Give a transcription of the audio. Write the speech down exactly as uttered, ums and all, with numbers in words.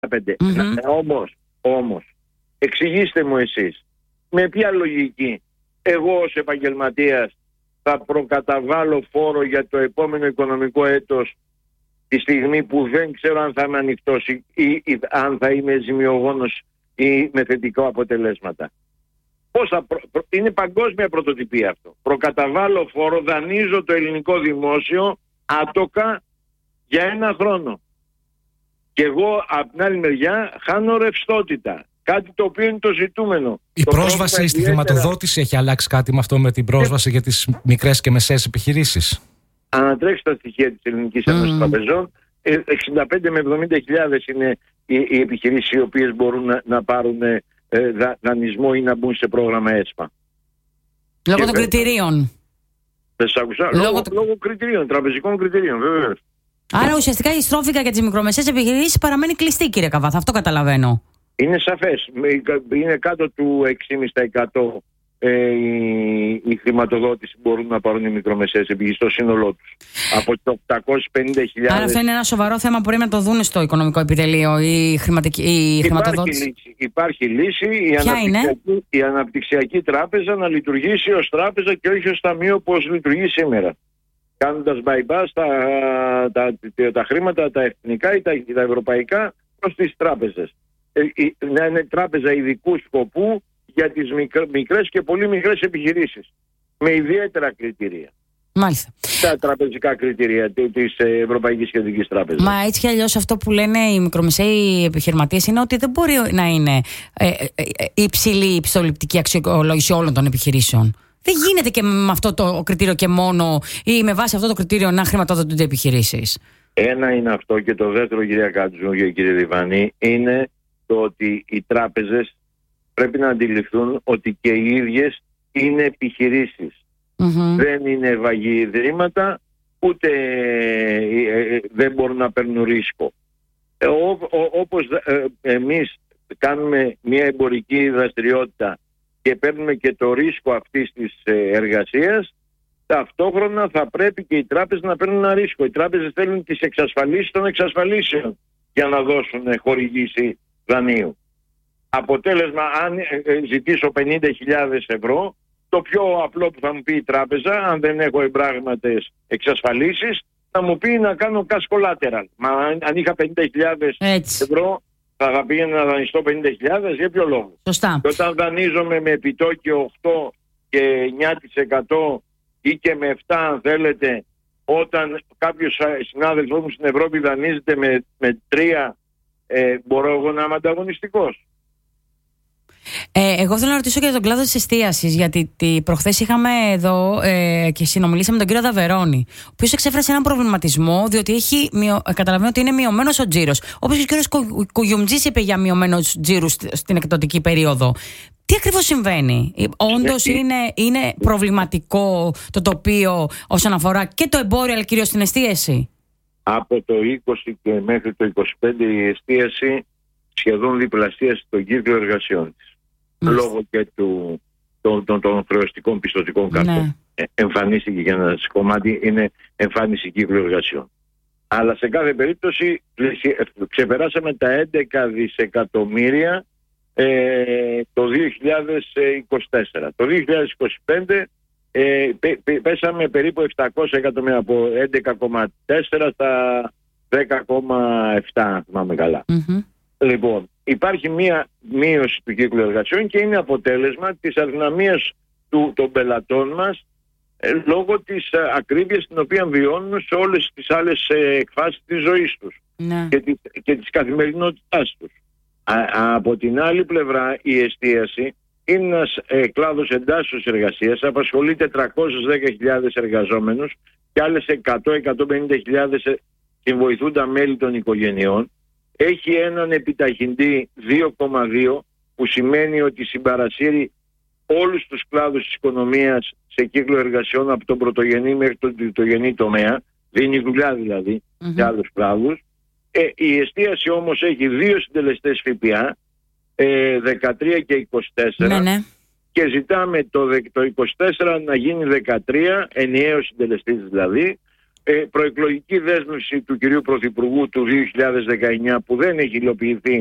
πέντε. Mm-hmm. Όμως, όμως, εξηγήστε μου εσείς, με ποια λογική εγώ ως επαγγελματίας θα προκαταβάλω φόρο για το επόμενο οικονομικό έτος τη στιγμή που δεν ξέρω αν θα είμαι ανοιχτός ή, ή, ή αν θα είμαι ζημιογόνος ή με θετικά αποτελέσματα. Πώς θα προ... Είναι παγκόσμια πρωτοτυπία αυτό. Προκαταβάλω φόρο, δανείζω το ελληνικό δημόσιο άτοκα για ένα χρόνο. Και εγώ από την άλλη μεριά χάνω ρευστότητα. Κάτι το οποίο είναι το ζητούμενο. Η το πρόσβαση στη χρηματοδότηση έχει αλλάξει κάτι με αυτό, με την πρόσβαση για τις μικρές και μεσαίες επιχειρήσεις? Ανατρέξει τα στοιχεία της Ελληνικής Ένωσης mm. Τραπεζών. εξήντα πέντε με εβδομήντα χιλιάδες είναι οι, οι επιχειρήσεις οι οποίες μπορούν να, να πάρουν ε, δα, δανεισμό ή να μπουν σε πρόγραμμα ΕΣΠΑ. Λόγω και των βέβαια, κριτηρίων. Δεν σας άκουσα. Λόγω, λόγω, λόγω κριτηρίων, τραπεζικών κριτηρίων, βέβαια. Άρα ουσιαστικά η στρόφιγγα για τις μικρομεσαίες επιχειρήσεις παραμένει κλειστή, κύριε Καβάθα. Αυτό καταλαβαίνω. Είναι σαφές. Είναι κάτω του έξι κόμμα πέντε τοις εκατό ε, η, η χρηματοδότηση που μπορούν να πάρουν οι μικρομεσαίες επιχειρήσεις στο σύνολό τους. Από τις οκτακόσιες πενήντα χιλιάδες. Άρα αυτό είναι ένα σοβαρό θέμα που πρέπει να το δουν στο οικονομικό επιτελείο, η, χρηματική, η χρηματοδότηση. Υπάρχει λύση. Υπάρχει λύση η, αναπτυξιακή, η αναπτυξιακή τράπεζα να λειτουργήσει ως τράπεζα και όχι ως ταμείο όπως λειτουργεί σήμερα. Κάνοντας bypass τα, τα, τα, τα χρήματα, τα εθνικά ή τα, τα ευρωπαϊκά προς τις τράπεζες. Να είναι τράπεζα ειδικού σκοπού για τις μικρές και πολύ μικρές επιχειρήσεις με ιδιαίτερα κριτήρια. Μάλιστα. Τα τραπεζικά κριτήρια της Ευρωπαϊκής Κεντρικής Τράπεζας. Μα έτσι κι αλλιώς αυτό που λένε οι μικρομεσαίοι επιχειρηματίες είναι ότι δεν μπορεί να είναι ε, ε, ε, υψηλή η πιστοληπτική αξιολόγηση όλων των επιχειρήσεων. Δεν γίνεται και με αυτό το κριτήριο και μόνο ή με βάση αυτό το κριτήριο να χρηματοδοτούνται επιχειρήσεις. Ένα είναι αυτό και το δεύτερο, κυρία Κάτζου και κύριε Διβανή, είναι το ότι οι τράπεζες πρέπει να αντιληφθούν ότι και οι ίδιες είναι επιχειρήσεις. Mm-hmm. Δεν είναι βαγή ιδρύματα, ούτε ε, ε, δεν μπορούν να παίρνουν ρίσκο. Ε, ό, ό, όπως ε, εμείς κάνουμε μια εμπορική δραστηριότητα και παίρνουμε και το ρίσκο αυτής της ε, εργασίας, ταυτόχρονα θα πρέπει και οι τράπεζες να παίρνουν ένα ρίσκο. Οι τράπεζες θέλουν τις εξασφαλίσεις των εξασφαλίσεων για να δώσουν χορηγήση δανείου. Αποτέλεσμα, αν ζητήσω πενήντα χιλιάδες ευρώ, το πιο απλό που θα μου πει η τράπεζα, αν δεν έχω εμπράγματες εξασφαλίσεις, θα μου πει να κάνω cash collateral. Μα αν είχα πενήντα χιλιάδες ευρώ, θα πήγαινα να δανειστώ πενήντα χιλιάδες, για ποιο λόγο? Σωστά. Και όταν δανείζομαι με επιτόκιο οκτώ και εννιά τοις εκατό ή και με επτά αν θέλετε, όταν κάποιος συνάδελφός μου στην Ευρώπη δανείζεται με, με τρία, ε, μπορώ εγώ να είμαι ανταγωνιστικός? Ε, εγώ θέλω να ρωτήσω και για τον κλάδο της εστίασης, γιατί τη, προχθές είχαμε εδώ ε, και συνομιλήσαμε με τον κύριο Δαβερώνη, ο οποίος εξέφρασε έναν προβληματισμό, διότι έχει, μειο, καταλαβαίνω ότι είναι μειωμένος ο τζίρος. Όπως και ο κύριος Κουγιουμτζής είπε για μειωμένος τζίρους στην εκδοτική περίοδο. Τι ακριβώς συμβαίνει? Όντως είναι, είναι προβληματικό το τοπίο όσον αφορά και το εμπόριο, αλλά κυρίως την εστίαση? Από το είκοσι και μέχρι το είκοσι πέντε η εστίαση σχεδόν διπλασίασε τον κύκλο εργασιών της. Μάλιστα. Λόγω και του, των, των, των χρεωστικών πιστωτικών καρτών. Ναι. Ε, εμφανίστηκε για ένα κομμάτι, είναι εμφάνιση κύκλου εργασιών. Αλλά σε κάθε περίπτωση ξεπεράσαμε τα έντεκα δισεκατομμύρια ε, το δύο χιλιάδες είκοσι τέσσερα. Το δύο χιλιάδες είκοσι πέντε ε, πέ, πέ, πέσαμε περίπου επτακόσια εκατομμύρια, από έντεκα κόμμα τέσσερα στα δέκα κόμμα επτά, αν θυμάμαι καλά. Mm-hmm. Λοιπόν, υπάρχει μία μείωση του κύκλου εργασιών και είναι αποτέλεσμα της αδυναμίας του, των πελατών μας ε, λόγω της ε, ακρίβειας την οποία βιώνουν σε όλες τις άλλες ε, εκφάσεις της ζωής τους ναι. και, της, και της καθημερινότητάς τους. Α, από την άλλη πλευρά η εστίαση είναι ένας ε, κλάδος εντάσσεως εργασίας, απασχολεί τετρακόσιες δέκα χιλιάδες εργαζόμενους και άλλες εκατό με εκατόν πενήντα χιλιάδες συμβοηθούντα μέλη των οικογενειών. Έχει έναν επιταχυντή δύο κόμμα δύο που σημαίνει ότι συμπαρασύρει όλους τους κλάδους της οικονομίας σε κύκλο εργασιών από τον πρωτογενή μέχρι τον τριτογενή τομέα. Δίνει δουλειά δηλαδή mm-hmm. σε άλλους κλάδους. Ε, η εστίαση όμως έχει δύο συντελεστές ΦΠΑ, ε, δεκατρία και είκοσι τέσσερα ναι, ναι. και ζητάμε το, το είκοσι τέσσερα να γίνει δεκατρία, ενιαίος συντελεστής δηλαδή, ε, προεκλογική δέσμευση του κυρίου Πρωθυπουργού του δύο χιλιάδες δεκαεννιά που δεν έχει υλοποιηθεί